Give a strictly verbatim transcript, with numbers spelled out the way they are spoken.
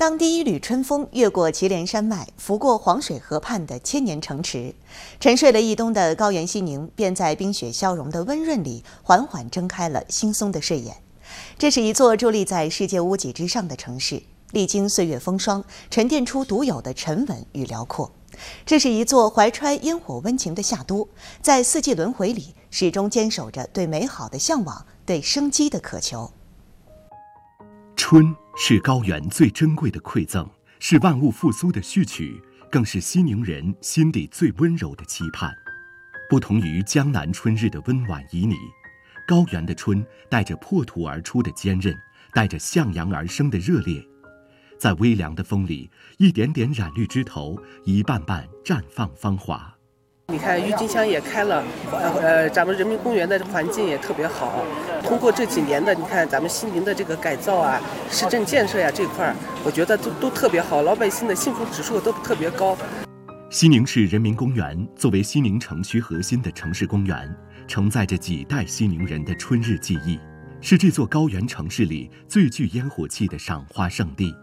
当第一缕春风越过祁连山脉，拂过黄水河畔的千年城池，沉睡了一冬的高原西宁便在冰雪消融的温润里缓缓睁开了惺忪的睡眼。这是一座伫立在世界屋脊之上的城市，历经岁月风霜，沉淀出独有的沉稳与辽阔。这是一座怀揣烟火温情的夏都，在四季轮回里始终坚守着对美好的向往，对生机的渴求。 春是高原最珍贵的馈赠，是万物复苏的序曲，更是西宁人心底最温柔的期盼。不同于江南春日的温婉旖旎，高原的春带着破土而出的坚韧，带着向阳而生的热烈。在微凉的风里，一点点染绿枝头，一瓣瓣绽放芳华。 你看郁金香也开了，呃，咱们人民公园的环境也特别好。通过这几年的，你看咱们西宁的这个改造啊、市政建设呀、这块，我觉得都都特别好，老百姓的幸福指数都特别高。 西宁市人民公园作为西宁城区核心的城市公园，承载着几代西宁人的春日记忆，是这座高原城市里最具烟火气的赏花胜地。